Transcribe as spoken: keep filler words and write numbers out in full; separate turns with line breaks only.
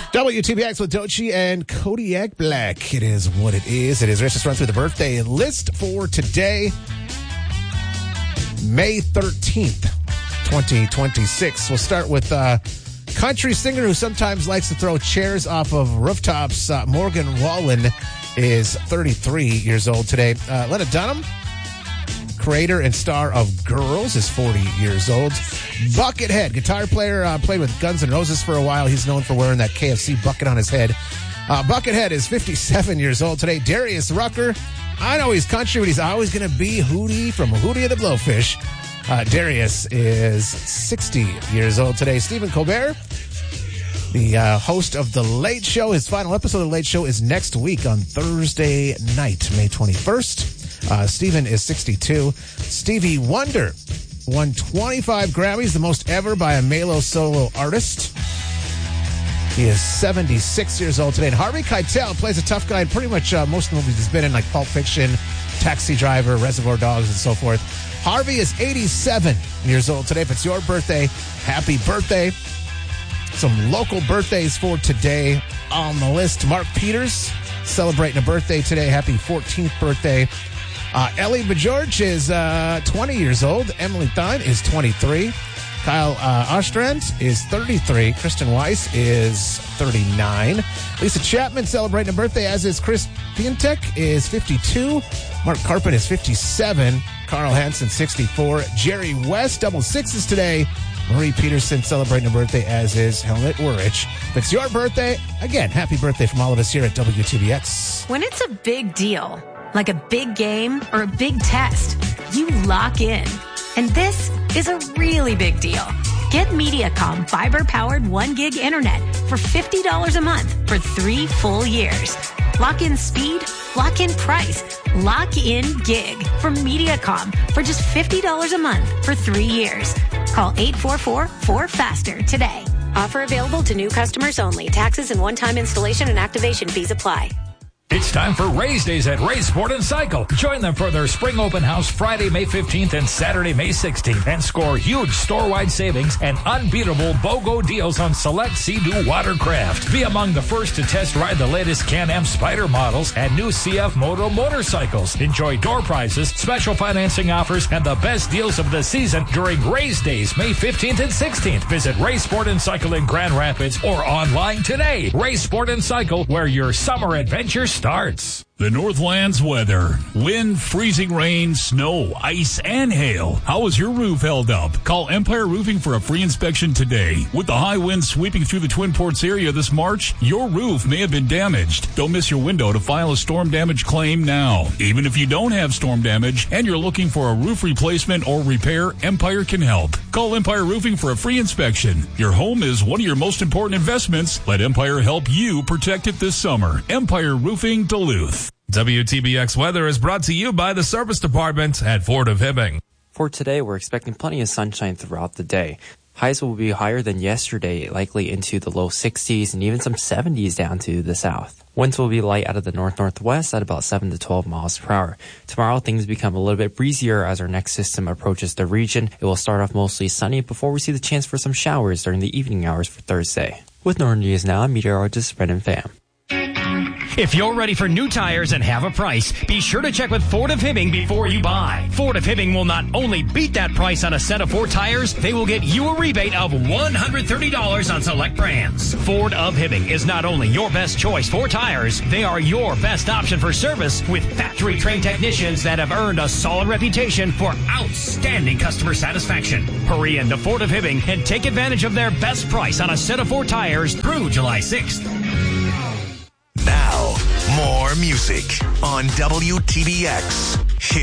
W T B X with Dochi and Kodiak Black. It is what it is. It is. Let's just run through the birthday list for today, May thirteenth, twenty twenty-six. We'll start with uh, country singer who sometimes likes to throw chairs off of rooftops. Uh, Morgan Wallen is thirty-three years old today. Uh, Lena Dunham, creator and star of Girls, is forty years old. Buckethead, guitar player, uh, played with Guns N' Roses for a while. He's known for wearing that K F C bucket on his head. Uh, Buckethead is fifty-seven years old today. Darius Rucker, I know he's country, but he's always going to be Hootie from Hootie and the Blowfish. Uh, Darius is sixty years old today. Stephen Colbert, the uh, host of The Late Show. His final episode of The Late Show is next week on Thursday night, May twenty-first. Uh, Stephen is sixty-two. Stevie Wonder won twenty-five Grammys, the most ever by a male solo artist. He is seventy-six years old today. And Harvey Keitel plays a tough guy in pretty much uh, most movies he's been in, like Pulp Fiction, Taxi Driver, Reservoir Dogs, and so forth. Harvey is eighty-seven years old today. If it's your birthday, happy birthday. Some local birthdays for today on the list. Mark Peters celebrating a birthday today. Happy fourteenth birthday. Uh, Ellie Bajorge is uh, twenty years old. Emily Thine is twenty-three. Kyle uh, Ostrand is thirty-three. Kristen Weiss is thirty-nine. Lisa Chapman celebrating a birthday, as is Chris Piantek, is fifty-two. Mark Carpet is fifty-seven. Carl Hansen, sixty-four. Jerry West, double sixes today. Marie Peterson celebrating a birthday, as is Helmut Werich. If it's your birthday, again, happy birthday from all of us here at W T B X.
When it's a big deal, like a big game or a big test, you lock in. And this is a really big deal. Get MediaCom fiber-powered one gig internet for fifty dollars a month for three full years. Lock in speed, lock in price, lock in gig from MediaCom for just fifty dollars a month for three years. Call eight four four, four faster today. Offer available to new customers only. Taxes and one-time installation and activation fees apply.
It's time for Race Days at Ray Sport and Cycle. Join them for their spring open house Friday, May fifteenth and Saturday, May sixteenth, and score huge store-wide savings and unbeatable BOGO deals on select Sea-Doo watercraft. Be among the first to test ride the latest Can-Am Spyder models and new C F Moto motorcycles. Enjoy door prizes, special financing offers, and the best deals of the season during Race Days, May fifteenth and sixteenth. Visit Ray Sport and Cycle in Grand Rapids or online today. Ray Sport and Cycle, where your summer adventure starts.
The Northlands weather. Wind, freezing rain, snow, ice, and hail. How is your roof held up? Call Empire Roofing for a free inspection today. With the high winds sweeping through the Twin Ports area this March, your roof may have been damaged. Don't miss your window to file a storm damage claim now. Even if you don't have storm damage and you're looking for a roof replacement or repair, Empire can help. Call Empire Roofing for a free inspection. Your home is one of your most important investments. Let Empire help you protect it this summer. Empire Roofing, Duluth.
W T B X weather is brought to you by the Service Department at Ford of Hibbing.
For today, we're expecting plenty of sunshine throughout the day. Highs will be higher than yesterday, likely into the low sixties and even some seventies down to the south. Winds will be light out of the north-northwest at about seven to twelve miles per hour. Tomorrow, things become a little bit breezier as our next system approaches the region. It will start off mostly sunny before we see the chance for some showers during the evening hours for Thursday. With Northern News Now, I'm meteorologist Brendan Pham.
If you're ready for new tires and have a price, be sure to check with Ford of Hibbing before you buy. Ford of Hibbing will not only beat that price on a set of four tires, they will get you a rebate of one hundred thirty dollars on select brands. Ford of Hibbing is not only your best choice for tires, they are your best option for service with factory-trained technicians that have earned a solid reputation for outstanding customer satisfaction. Hurry into Ford of Hibbing and take advantage of their best price on a set of four tires through July sixth.
Now, more music on W T B X.